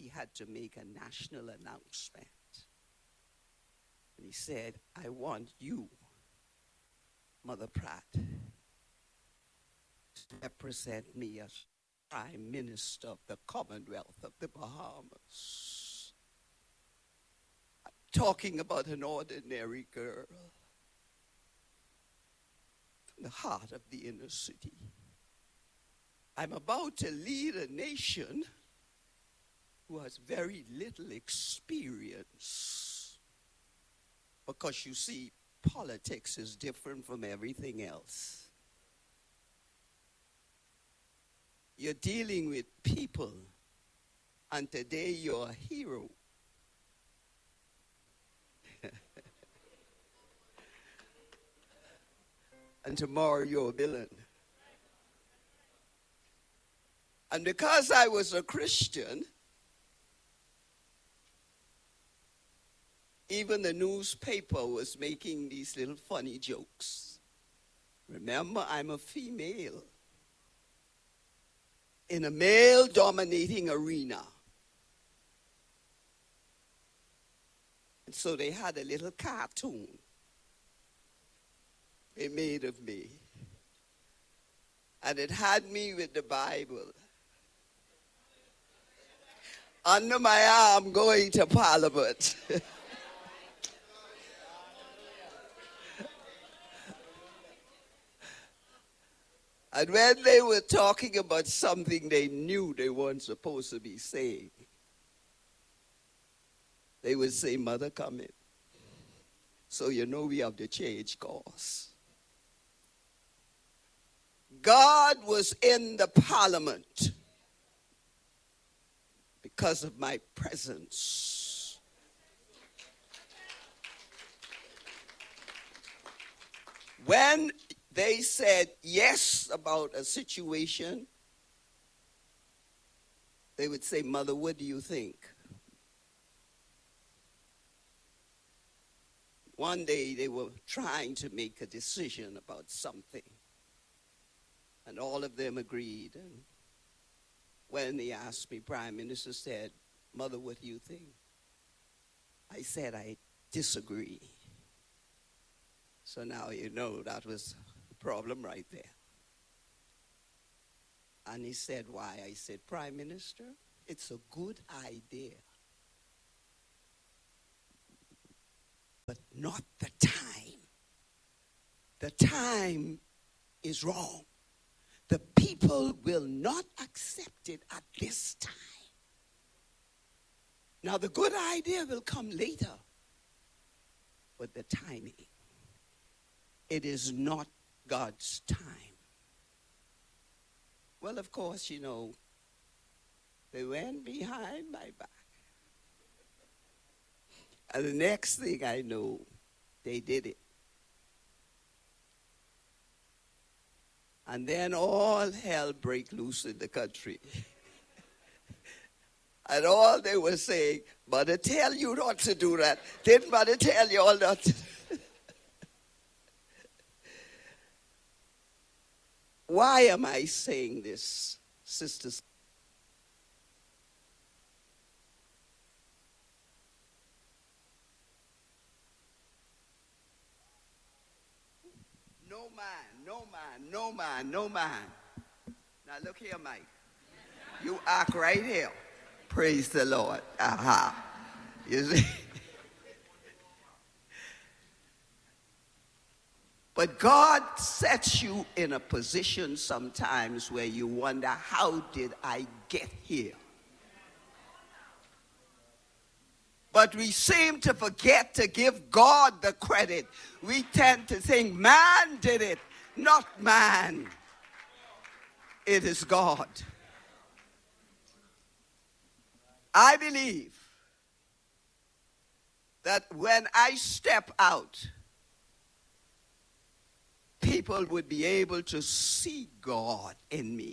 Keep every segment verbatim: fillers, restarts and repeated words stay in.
he had to make a national announcement. And he said, I want you, Mother Pratt, to represent me as Prime Minister of the Commonwealth of the Bahamas. I'm talking about an ordinary girl from the heart of the inner city. I'm about to lead a nation who has very little experience. Because you see, politics is different from everything else. You're dealing with people, and today you're a hero. And tomorrow you're a villain. And because I was a Christian, even the newspaper was making these little funny jokes. Remember, I'm a female in a male-dominating arena. And so they had a little cartoon they made of me. And it had me with the Bible under my arm going to Parliament. And when they were talking about something they knew they weren't supposed to be saying, they would say, Mother, come in. So you know we have to change course. God was in the Parliament because of my presence. When they said yes about a situation, they would say, Mother, what do you think? One day they were trying to make a decision about something, and all of them agreed. And when they asked me, Prime Minister said, Mother, what do you think? I said, I disagree. So now you know that was the problem right there. And he said, why? I said, Prime Minister, it's a good idea, but not the time. The time is wrong. The people will not accept it at this time. Now, the good idea will come later, but the timing, it is not God's time. Well, of course, you know, they went behind my back. And the next thing I know, they did it. And then all hell break loose in the country. And all they were saying, Mother tell you not to do that. Didn't Mother tell you all not to? Why am I saying this, sisters? No man, no man, no man, no man. Now look here, Mike. You act right here. Praise the Lord. Aha. You see? But God sets you in a position sometimes where you wonder, how did I get here? But we seem to forget to give God the credit. We tend to think man did it, not man. It is God. I believe that when I step out, people would be able to see God in me.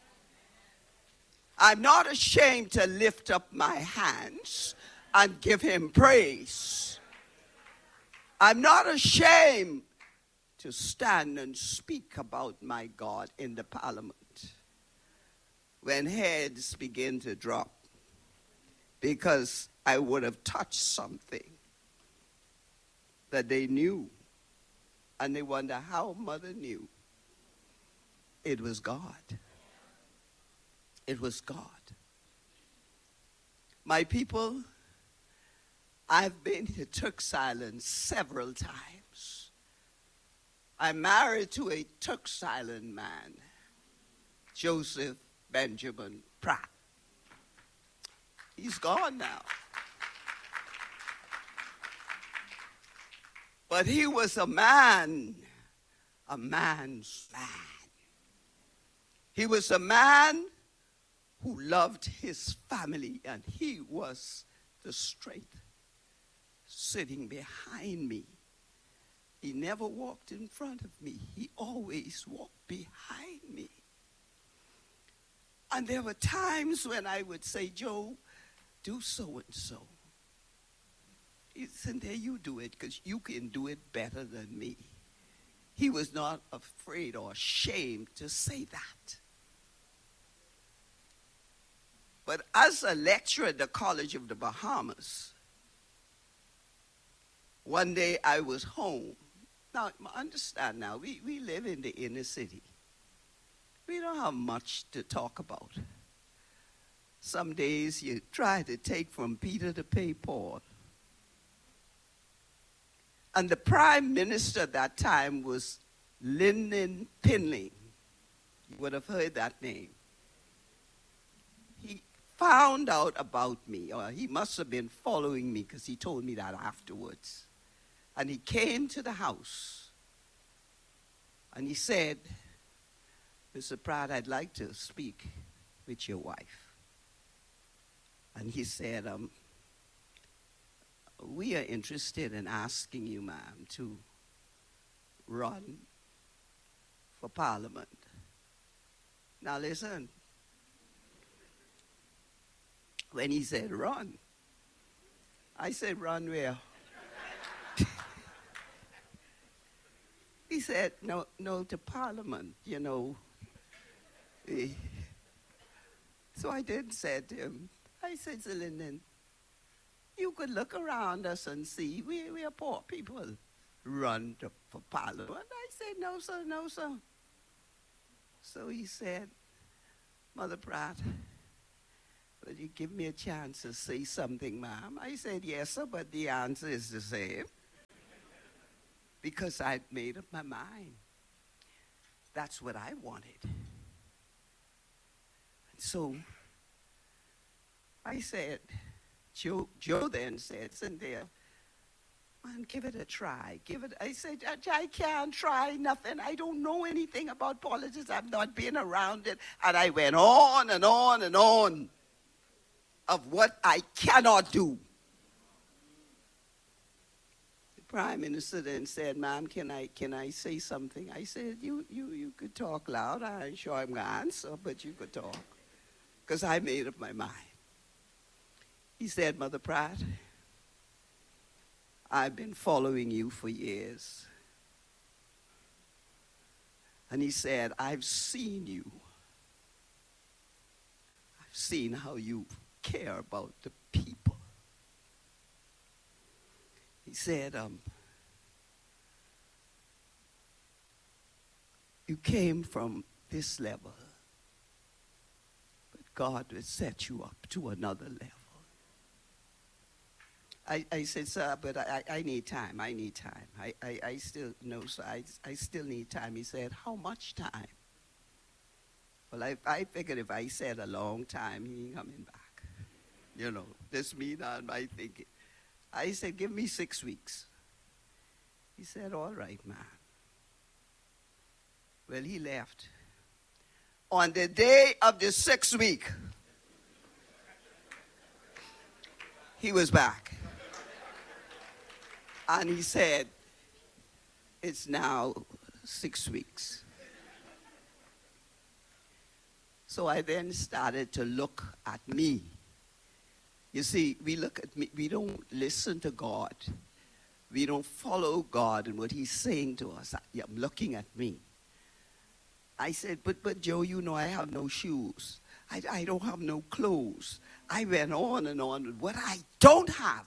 I'm not ashamed to lift up my hands and give him praise. I'm not ashamed to stand and speak about my God in the Parliament when heads begin to drop because I would have touched something that they knew. And they wonder how mother knew. It was God. It was God. My people, I've been to Turks Island several times. I'm married to a Turks Island man, Joseph Benjamin Pratt. He's gone now. But he was a man, a man's man. He was a man who loved his family, and he was the strength sitting behind me. He never walked in front of me. He always walked behind me. And there were times when I would say, Joe, do so-and-so. He said, there, you do it, because you can do it better than me. He was not afraid or ashamed to say that. But as a lecturer at the College of the Bahamas, one day I was home. Now, understand now, we, we live in the inner city. We don't have much to talk about. Some days you try to take from Peter to pay Paul. And the prime minister at that time was Lynden Pinling. You would have heard that name. He found out about me, or he must have been following me because he told me that afterwards. And he came to the house and he said, Mister Pratt, I'd like to speak with your wife. And he said, um, we are interested in asking you, ma'am, to run for Parliament. Now listen. When he said run, I said, run where? He said, no, no, to Parliament, you know. So I did say to him, I said, Sir Lynden, you could look around us and see we, we are poor people run to, for Parliament. I said, no, sir, no, sir. So he said, Mother Pratt, will you give me a chance to say something, ma'am? I said, yes, sir, but the answer is the same. Because I'd made up my mind. That's what I wanted. And so I said, Joe, Joe then said, Cynthia, man, give it a try. Give it. I said, I, I can't try nothing. I don't know anything about politics. I've not been around it. And I went on and on and on of what I cannot do. The Prime Minister then said, ma'am, can I can I say something? I said, you you you could talk loud. I'm sure I'm going to answer, but you could talk. Because I made up my mind. He said, Mother Pratt, I've been following you for years. And he said, I've seen you. I've seen how you care about the people. He said, um, you came from this level, but God will set you up to another level. I, I said, sir, but I, I need time. I need time. I, I, I still, no, sir, I, I still need time. He said, how much time? Well, I, I figured if I said a long time, he ain't coming back. You know, this me not my thinking. I said, give me six weeks. He said, all right, man. Well, he left. On the day of the sixth week, he was back. And he said, it's now six weeks. So I then started to look at me. You see, we look at me, we don't listen to God. We don't follow God and what he's saying to us. I, I'm looking at me. I said, but, but Joe, you know I have no shoes. I, I don't have no clothes. I went on and on with what I don't have.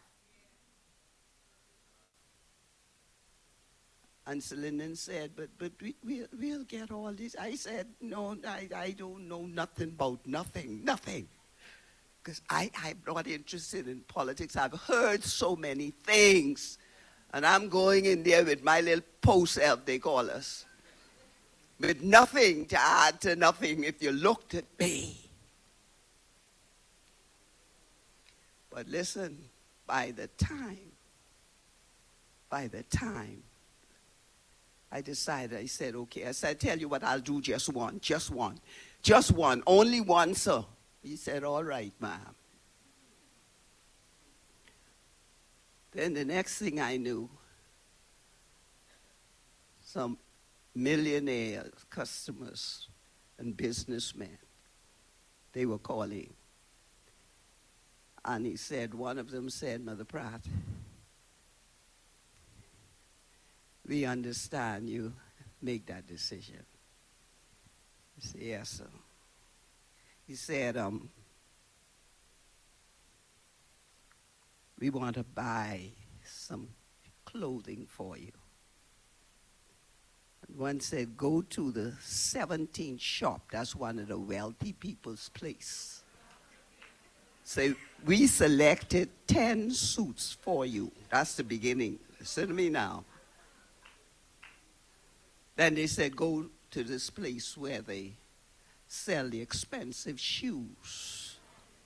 And Linden said, but but we, we'll, we'll get all this. I said, no, I, I don't know nothing about nothing, nothing. Because I'm not interested in politics. I've heard so many things. And I'm going in there with my little post-elf, they call us. With nothing to add to nothing if you looked at me. But listen, by the time, by the time, I decided, I said, okay. I said, I tell you what, I'll do just one, just one. Just one, only one, sir. He said, all right, ma'am. Then the next thing I knew, some millionaires, customers, and businessmen, they were calling. And he said, one of them said, Mother Pratt, we understand you make that decision. I said, yes, sir. He said, um, we want to buy some clothing for you. And one said, go to the seventeenth shop. That's one of the wealthy people's place. So we selected ten suits for you. That's the beginning. Listen to me now. Then they said, go to this place where they sell the expensive shoes.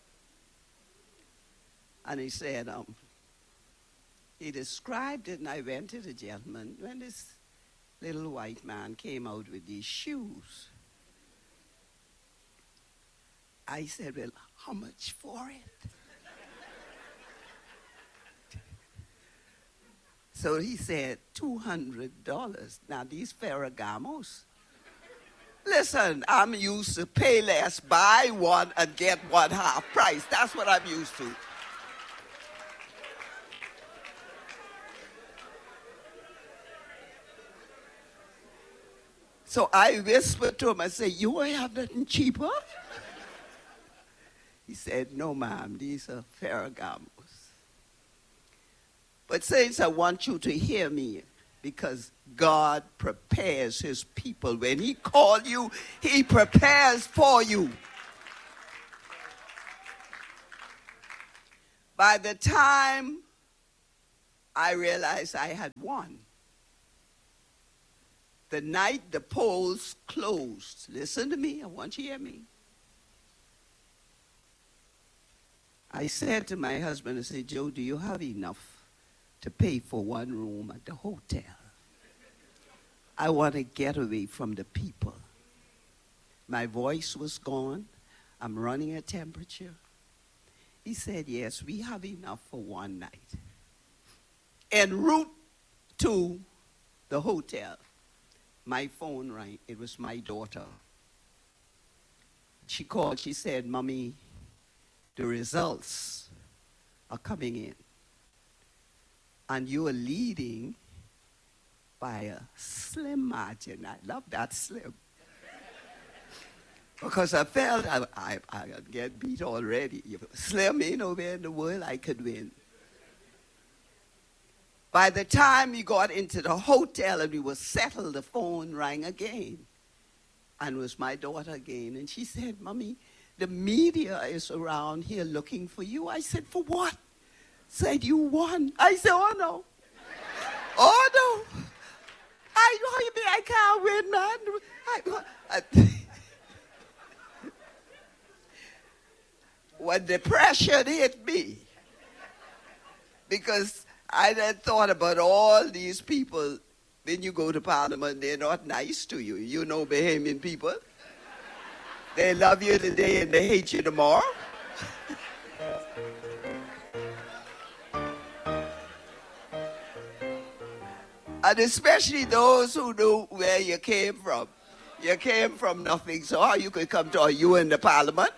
And he said, um, he described it, and I went to the gentleman. When this little white man came out with these shoes, I said, well, how much for it? So he said, two hundred dollars. Now, these Ferragamos, listen, I'm used to pay less, buy one, and get one half price. That's what I'm used to. So I whispered to him, I said, you ain't have nothing cheaper? He said, no, ma'am, these are Ferragamos. But saints, I want you to hear me, because God prepares his people. When he calls you, he prepares for you. By the time I realized I had won, the night the polls closed, listen to me, I want you to hear me. I said to my husband, I said, Joe, do you have enough to pay for one room at the hotel? I want to get away from the people. My voice was gone. I'm running a temperature. He said, yes, we have enough for one night. En route to the hotel, my phone rang. It was my daughter. She called. She said, Mommy, the results are coming in. And you are leading by a slim margin. I love that slim. Because I felt I, I, I would get beat already. Slim ain't nowhere in the world I could win. By the time we got into the hotel and we were settled, the phone rang again. And it was my daughter again. And she said, Mommy, the media is around here looking for you. I said, for what? Said, you won. I said, oh, no. Oh, no. I, how you mean I can't win, man? I, I, when the pressure hit me, because I had thought about all these people. When you go to Parliament, they're not nice to you. You know Bahamian people. They love you today and they hate you tomorrow. And especially those who knew where you came from. You came from nothing, so how you could come to, are you in the Parliament?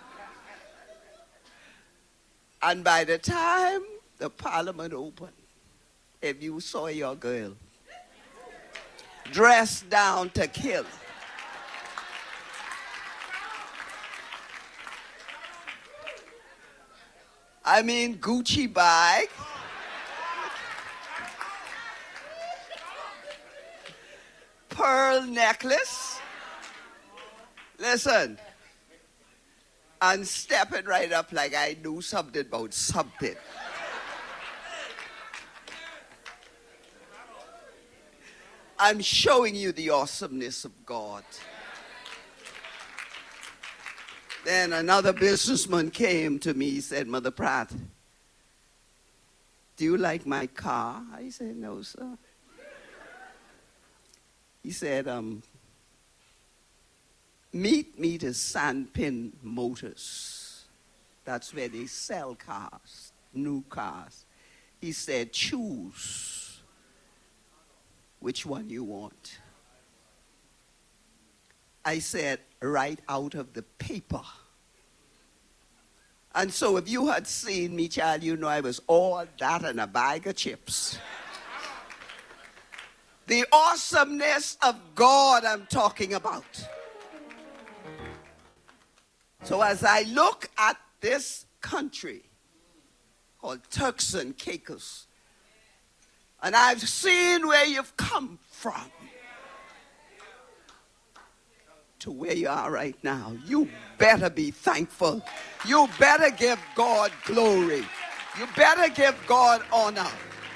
And by the time the Parliament opened, if you saw your girl dressed down to kill, I mean, Gucci bag. Pearl necklace. Listen. And stepping right up like I knew something about something. I'm showing you the awesomeness of God. Then another businessman came to me. He said, Mother Pratt, do you like my car? I said, no, sir. He said, um, meet me to Sandpin Motors. That's where they sell cars, new cars. He said, choose which one you want. I said, right out of the paper. And so if you had seen me, child, you know I was all that and a bag of chips. The awesomeness of God I'm talking about. So as I look at this country called Turks and Caicos, and I've seen where you've come from to where you are right now, you better be thankful. You better give God glory. You better give God honor.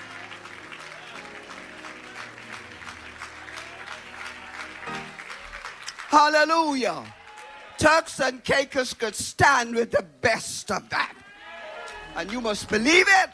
Hallelujah. Turks and Caicos could stand with the best of that. And you must believe it.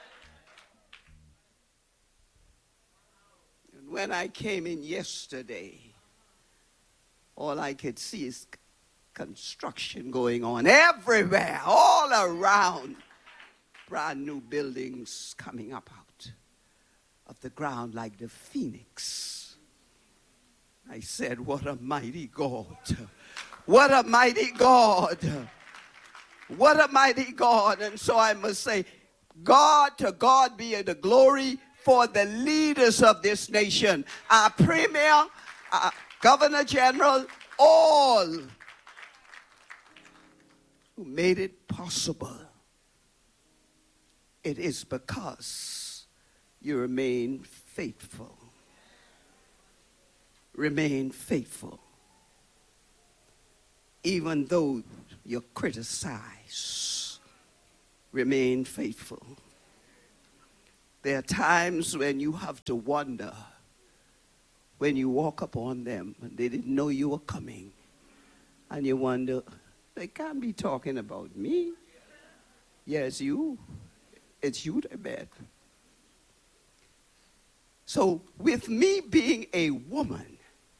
And when I came in yesterday, all I could see is construction going on everywhere, all around. Brand new buildings coming up out of the ground like the phoenix. I said, what a mighty God. What a mighty God. What a mighty God. And so I must say, God, to God be the glory for the leaders of this nation. Our Premier, our Governor General, all who made it possible. It is because you remain faithful. Remain faithful. Even though you're criticized, remain faithful. There are times when you have to wonder, when you walk upon them and they didn't know you were coming, and you wonder, they can't be talking about me. Yes, you. It's you they met. So with me being a woman,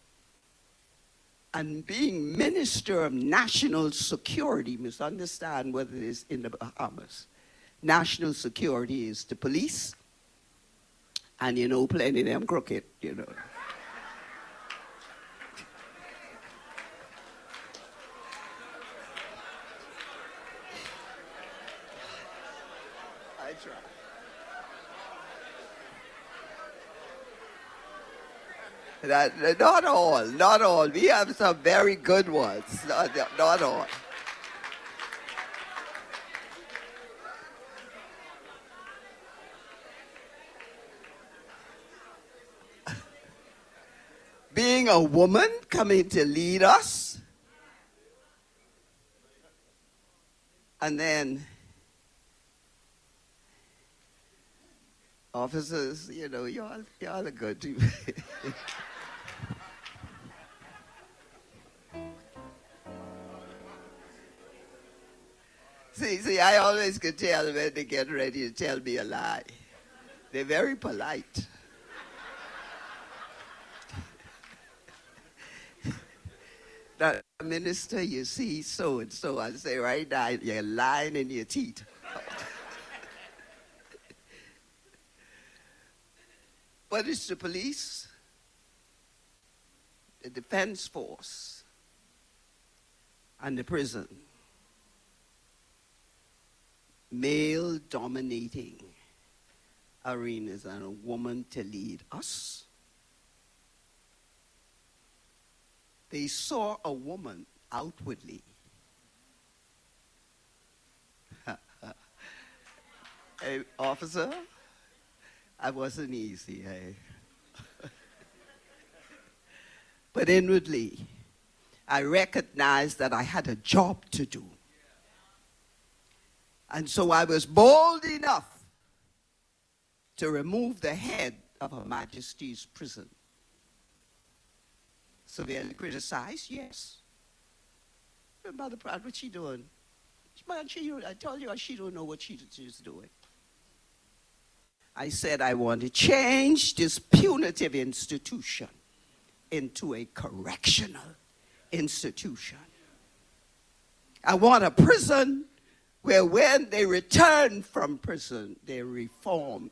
and being Minister of National Security, you must understand what it is in the Bahamas. National security is the police, and you know, plenty of them crooked, you know. I try. That, not all, not all. We have some very good ones. Not, not all. Being a woman coming to lead us, and then officers, you know, y'all, y'all are good too. See, see, I always could tell when they get ready to tell me a lie. They're very polite. That minister, you see, so and so, I say right now, you're lying in your teeth. But it's the police, the defense force, and the prison. Male-dominating arenas, and a woman to lead us. They saw a woman outwardly. Hey, officer, I wasn't easy, hey. But inwardly, I recognized that I had a job to do. And so I was bold enough to remove the head of Her Majesty's prison. Severely criticized, yes. But Mother Pratt, what's she doing? Man, she, I told you she don't know what she, she's doing. I said I want to change this punitive institution into a correctional institution. I want a prison where when they return from prison, they're reformed.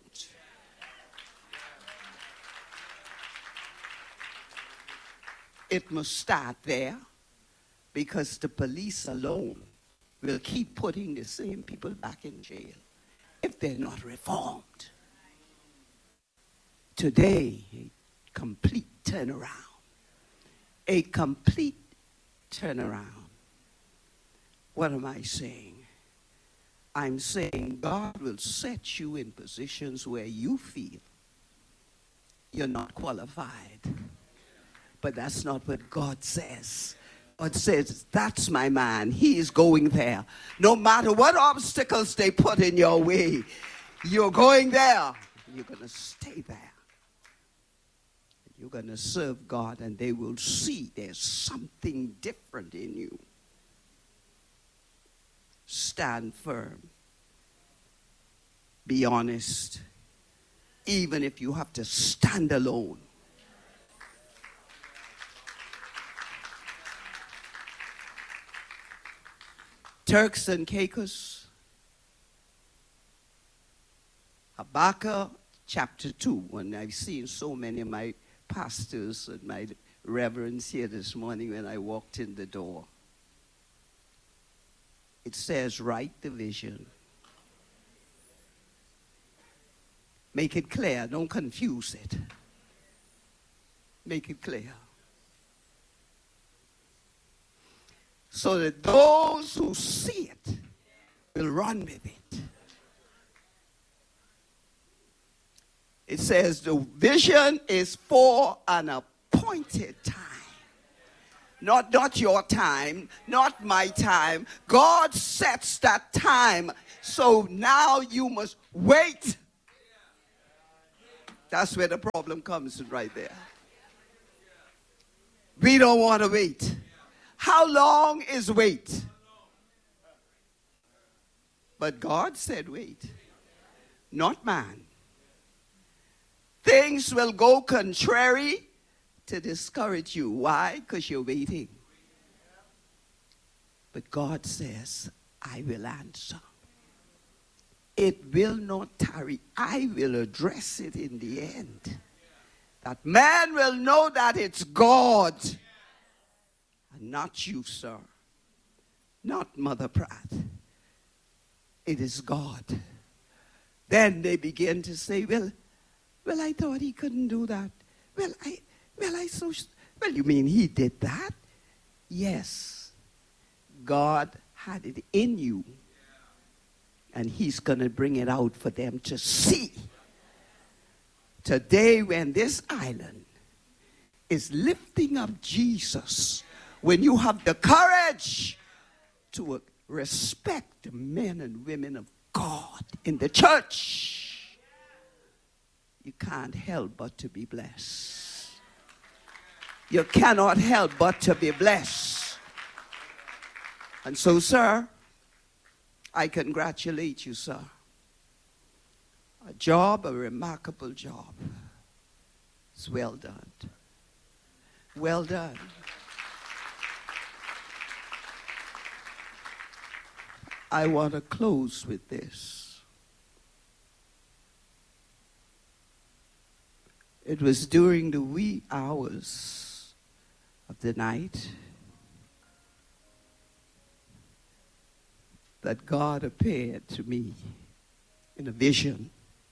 It must start there because the police alone will keep putting the same people back in jail if they're not reformed. Today, a complete turnaround. A complete turnaround. What am I saying? I'm saying God will set you in positions where you feel you're not qualified. But that's not what God says. God says, that's my man. He is going there. No matter what obstacles they put in your way, you're going there. You're going to stay there. You're going to serve God, and they will see there's something different in you. Stand firm. Be honest. Even if you have to stand alone. Turks and Caicos. Habakkuk chapter two. When I've seen so many of my pastors and my reverends here this morning when I walked in the door. It says, write the vision. Make it clear. Don't confuse it. Make it clear. So that those who see it will run with it. It says the vision is for an appointed time. Not, not your time, not my time. God sets that time. So now you must wait. That's where the problem comes right there. We don't want to wait. How long is wait? But God said wait, not man. Things will go contrary to discourage you. Why? Because you're waiting. But God says, I will answer. It will not tarry. I will address it in the end. That man will know that it's God. And not you, sir. Not Mother Pratt. It is God. Then they begin to say, well, well, I thought he couldn't do that. Well, I, well, I so, well, you mean he did that? Yes. God had it in you. And he's going to bring it out for them to see. Today, when this island is lifting up Jesus, when you have the courage to respect the men and women of God in the church, you can't help but to be blessed. You cannot help but to be blessed. And so, sir, I congratulate you, sir. A job, a remarkable job. It's well done. Well done. I want to close with this. It was during the wee hours of the night that God appeared to me in a vision.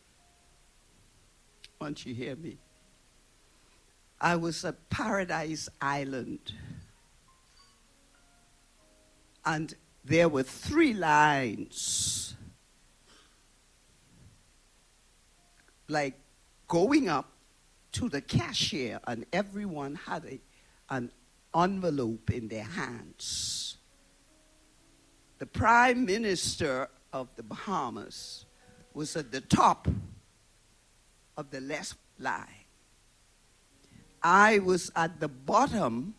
Won't you hear me? I was at Paradise Island, and there were three lines like going up to the cashier, and everyone had a, an envelope in their hands. The Prime Minister of the Bahamas was at the top of the left line. I was at the bottom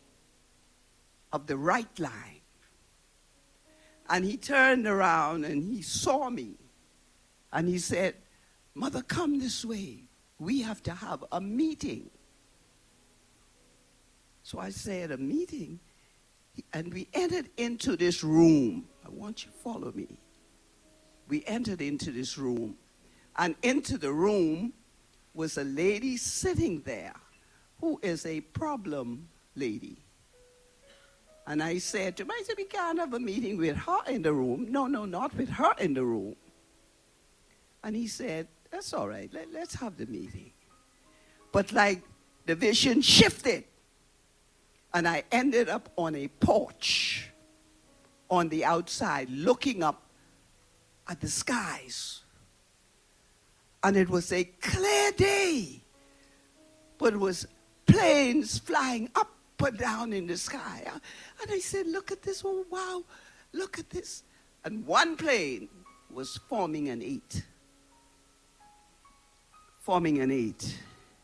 of the right line. And he turned around and he saw me. And he said, "Mother, come this way. We have to have a meeting." So I said, "A meeting?" And we entered into this room. I want you to follow me. We entered into this room. And into the room was a lady sitting there who is a problem lady. And I said to him, I said, "We can't have a meeting with her in the room." "No, no, not with her in the room." And he said, "That's all right. Let, let's have the meeting." But like the vision shifted. And I ended up on a porch on the outside looking up at the skies. And it was a clear day. But it was planes flying up and down in the sky. And I said, "Look at this. Oh, wow. Look at this." And one plane was forming an eight. Forming an eight.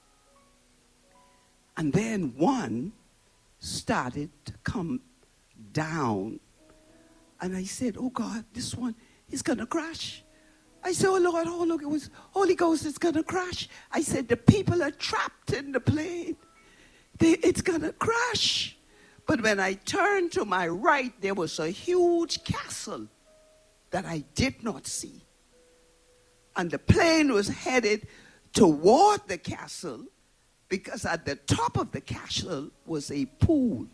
And then one started to come down. And I said, "Oh, God, this one is going to crash." I said, "Oh, Lord, oh, look, it was Holy Ghost, it's going to crash." I said, "The people are trapped in the plane. They, it's going to crash." But when I turned to my right, there was a huge castle that I did not see. And the plane was headed toward the castle because at the top of the castle was a pool.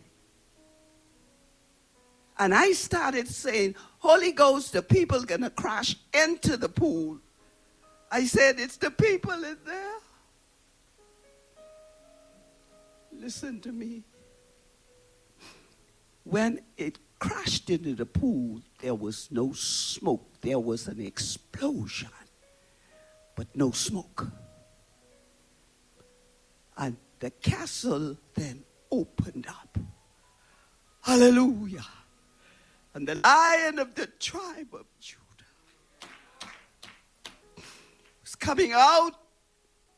And I started saying, "Holy Ghost, the people are going to crash into the pool." I said, "It's the people in there." Listen to me. When it crashed into the pool, there was no smoke. There was an explosion, but no smoke. And the castle then opened up. Hallelujah. And the Lion of the tribe of Judah was coming out